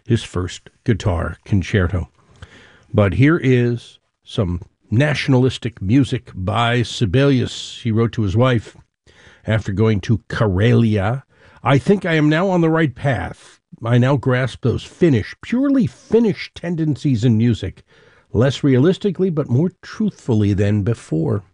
his first guitar concerto. But here is some nationalistic music by Sibelius. He wrote to his wife after going to Karelia, "I think I am now on the right path. I now grasp those purely Finnish tendencies in music, less realistically but more truthfully than before.